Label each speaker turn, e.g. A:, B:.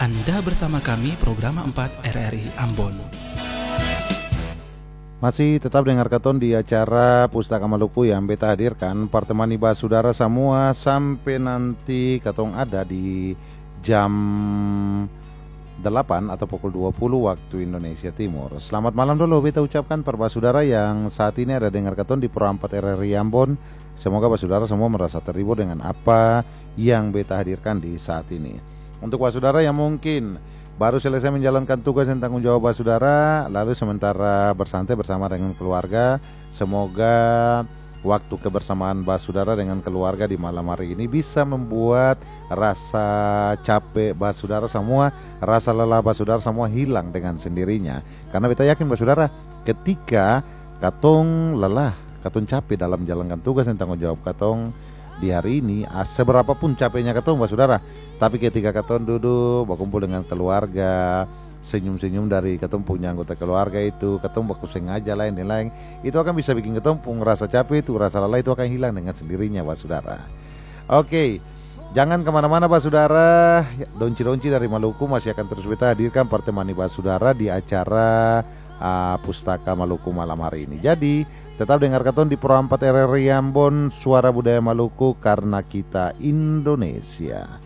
A: Anda bersama kami program 4 RRI Ambon.
B: Masih tetap dengar katon di acara Pustaka Maluku yang beta hadirkan. Pertemani bah saudara semua sampai nanti katong ada di jam 8 atau pukul 20 waktu Indonesia Timur. Selamat malam dulu beta ucapkan per bah saudara yang saat ini ada dengar katon di Pro 4 RRI Ambon. Semoga bah saudara semua merasa terhibur dengan apa yang beta hadirkan di saat ini. Untuk bah saudara yang mungkin baru selesai menjalankan tugas dan tanggung jawab bah saudara, lalu sementara bersantai bersama dengan keluarga, semoga waktu kebersamaan bah saudara dengan keluarga di malam hari ini bisa membuat rasa capek bah saudara semua, rasa lelah bah saudara semua hilang dengan sendirinya. Karena beta yakin bah saudara, ketika katong lelah, katong capek dalam menjalankan tugas dan tanggung jawab katong di hari ini, seberapapun capeknya katong bah saudara, tapi ketika katong duduk berkumpul dengan keluarga, senyum-senyum dari katong punya anggota keluarga itu, katong berkuseng aja lain-lain, itu akan bisa bikin katong pun rasa capek itu, rasa lelah itu akan hilang dengan sendirinya bah saudara. Oke, jangan kemana-mana bah saudara. Donci-donci dari Maluku masih akan terus kita hadirkan pertemani bah saudara di acara Pustaka Maluku malam hari ini. Jadi tetap dengar katon di Pro 4 RRI Ambon, suara budaya Maluku karena kita Indonesia.